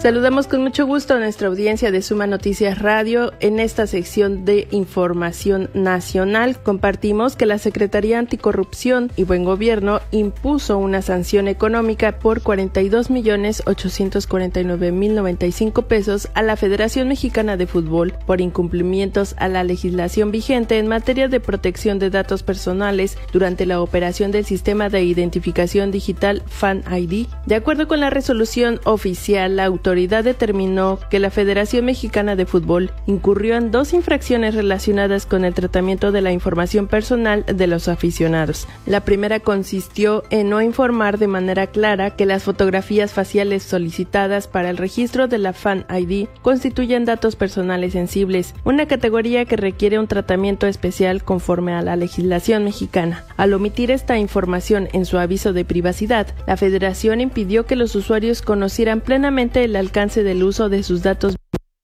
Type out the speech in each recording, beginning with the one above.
Saludamos con mucho gusto a nuestra audiencia de Suma Noticias Radio. En esta sección de información nacional compartimos que la Secretaría Anticorrupción y Buen Gobierno impuso una sanción económica por 42,849,095 pesos a la Federación Mexicana de Fútbol por incumplimientos a la legislación vigente en materia de protección de datos personales durante la operación del sistema de identificación digital Fan ID. De acuerdo con la resolución oficial, la autoridad determinó que la Federación Mexicana de Fútbol incurrió en 2 infracciones relacionadas con el tratamiento de la información personal de los aficionados. La primera consistió en no informar de manera clara que las fotografías faciales solicitadas para el registro de la Fan ID constituyen datos personales sensibles, una categoría que requiere un tratamiento especial conforme a la legislación mexicana. Al omitir esta información en su aviso de privacidad, la Federación impidió que los usuarios conocieran plenamente el alcance del uso de sus datos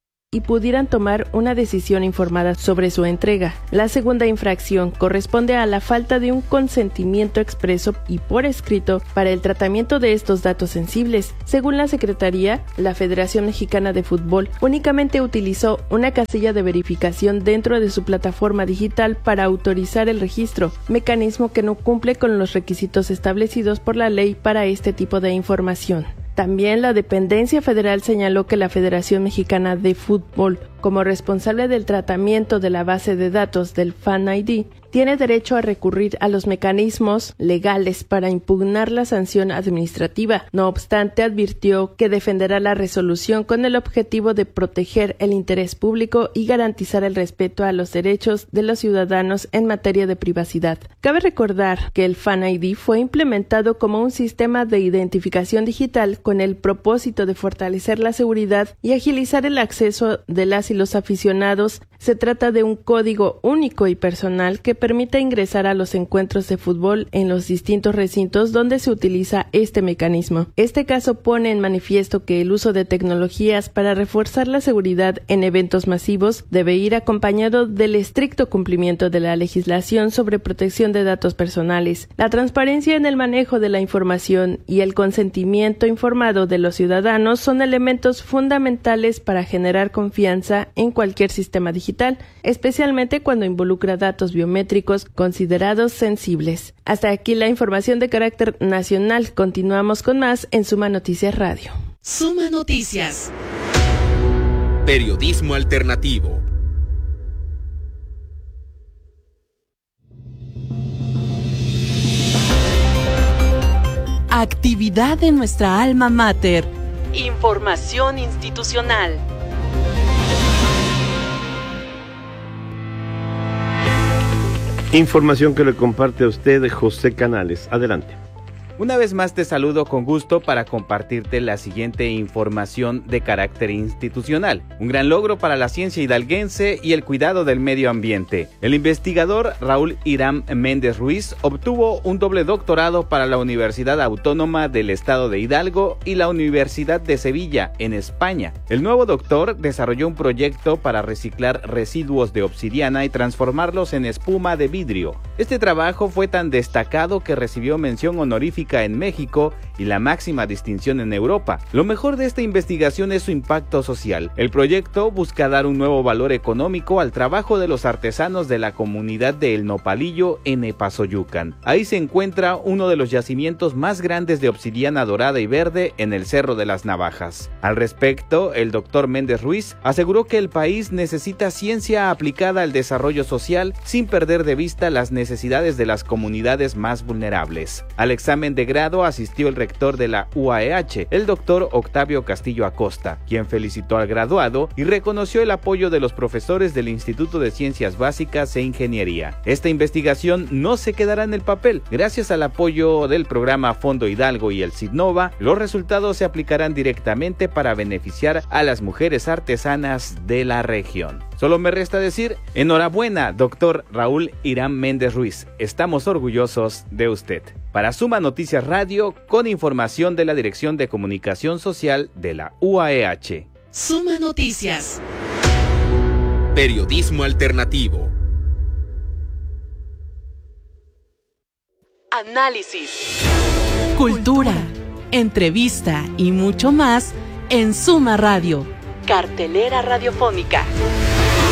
y pudieran tomar una decisión informada sobre su entrega. La segunda infracción corresponde a la falta de un consentimiento expreso y por escrito para el tratamiento de estos datos sensibles. Según la Secretaría, la Federación Mexicana de Fútbol únicamente utilizó una casilla de verificación dentro de su plataforma digital para autorizar el registro, mecanismo que no cumple con los requisitos establecidos por la ley para este tipo de información. También la dependencia federal señaló que la Federación Mexicana de Fútbol, como responsable del tratamiento de la base de datos del Fan ID, tiene derecho a recurrir a los mecanismos legales para impugnar la sanción administrativa. No obstante, advirtió que defenderá la resolución con el objetivo de proteger el interés público y garantizar el respeto a los derechos de los ciudadanos en materia de privacidad. Cabe recordar que el Fan ID fue implementado como un sistema de identificación digital con el propósito de fortalecer la seguridad y agilizar el acceso de las y los aficionados. Se trata de un código único y personal que permite ingresar a los encuentros de fútbol en los distintos recintos donde se utiliza este mecanismo. Este caso pone en manifiesto que el uso de tecnologías para reforzar la seguridad en eventos masivos debe ir acompañado del estricto cumplimiento de la legislación sobre protección de datos personales. La transparencia en el manejo de la información y el consentimiento informado de los ciudadanos son elementos fundamentales para generar confianza en cualquier sistema digital, especialmente cuando involucra datos biométricos considerados sensibles. Hasta aquí la información de carácter nacional. Continuamos con más en Suma Noticias Radio. Suma Noticias. Periodismo alternativo. Actividad en nuestra alma mater. Información institucional. Información que le comparte a usted José Canales. Adelante. Una vez más te saludo con gusto para compartirte la siguiente información de carácter institucional. Un gran logro para la ciencia hidalguense y el cuidado del medio ambiente. El investigador Raúl Irán Méndez Ruiz obtuvo un doble doctorado para la Universidad Autónoma del Estado de Hidalgo y la Universidad de Sevilla, en España. El nuevo doctor desarrolló un proyecto para reciclar residuos de obsidiana y transformarlos en espuma de vidrio. Este trabajo fue tan destacado que recibió mención honorífica en México y la máxima distinción en Europa. Lo mejor de esta investigación es su impacto social. El proyecto busca dar un nuevo valor económico al trabajo de los artesanos de la comunidad de El Nopalillo en Epazoyucan. Ahí se encuentra uno de los yacimientos más grandes de obsidiana dorada y verde en el Cerro de las Navajas. Al respecto, el doctor Méndez Ruiz aseguró que el país necesita ciencia aplicada al desarrollo social sin perder de vista las necesidades de las comunidades más vulnerables. Al examen de grado asistió el rector de la UAEH, el doctor Octavio Castillo Acosta, quien felicitó al graduado y reconoció el apoyo de los profesores del Instituto de Ciencias Básicas e Ingeniería. Esta investigación no se quedará en el papel. Gracias al apoyo del programa Fondo Hidalgo y el CIDNOVA, los resultados se aplicarán directamente para beneficiar a las mujeres artesanas de la región. Solo me resta decir, enhorabuena, doctor Raúl Irán Méndez Ruiz. Estamos orgullosos de usted. Para Suma Noticias Radio, con información de la Dirección de Comunicación Social de la UAEH. Suma Noticias. Periodismo alternativo. Análisis. Cultura, entrevista y mucho más en Suma Radio, cartelera radiofónica.